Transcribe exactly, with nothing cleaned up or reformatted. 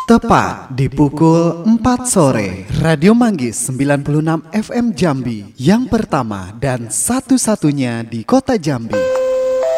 Tepat di pukul empat sore, Radio Manggis sembilan puluh enam F M Jambi, yang pertama dan satu-satunya di kota Jambi.